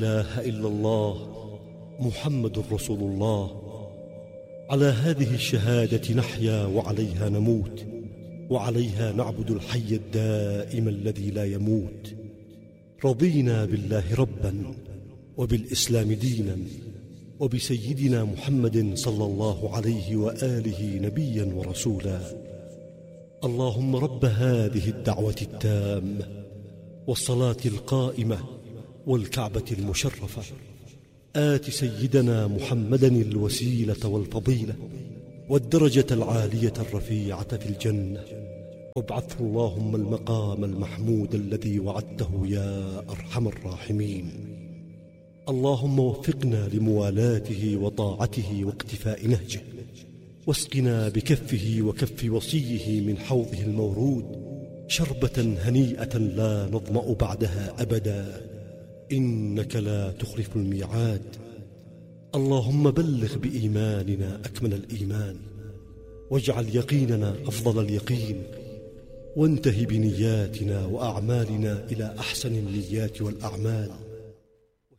لا إله إلا الله محمد رسول الله. على هذه الشهادة نحيا وعليها نموت، وعليها نعبد الحي الدائم الذي لا يموت. رضينا بالله ربا، وبالإسلام دينا، وبسيدنا محمد صلى الله عليه وآله نبيا ورسولا. اللهم رب هذه الدعوة التامة والصلاة القائمة والكعبة المشرفة، آت سيدنا محمدا الوسيلة والفضيلة والدرجة العالية الرفيعة في الجنة، وابعثه اللهم المقام المحمود الذي وعدته يا أرحم الراحمين. اللهم وفقنا لموالاته وطاعته واقتفاء نهجه، واسقنا بكفه وكف وصيه من حوضه المورود شربة هنيئة لا نظمأ بعدها أبدا، إنك لا تخلف الميعاد. اللهم بلغ بإيماننا أكمل الإيمان، واجعل يقيننا أفضل اليقين، وانته بنياتنا وأعمالنا إلى أحسن النيات والأعمال.